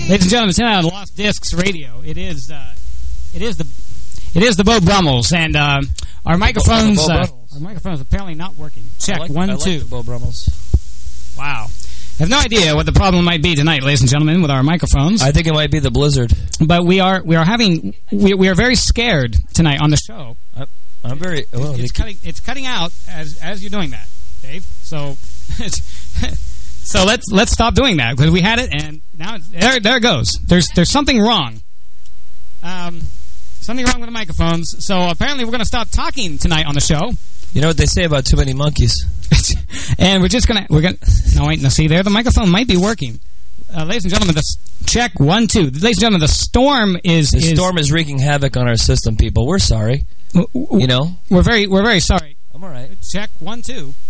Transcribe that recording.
Ladies and gentlemen, tonight on Lost Discs Radio, it is the Beau Brummels, and our microphones apparently not working. Check, I 1, 2. like the Beau Brummels. Wow. I have no idea what the problem might be tonight, ladies and gentlemen, with our microphones. I think it might be the blizzard. But we are very scared tonight on the show. I'm very. Well, it's cutting out as you're doing that, Dave. So so let's stop doing that, because we had it and now there it goes. There's something wrong. Something wrong with the microphones. So apparently we're going to stop talking tonight on the show. You know what they say about too many monkeys? And we're gonna. No, wait. No, see there, the microphone might be working. Ladies and gentlemen, check 1, 2. Ladies and gentlemen, the storm is wreaking havoc on our system. People, we're sorry. You know, we're very sorry. I'm all right. Check 1, 2.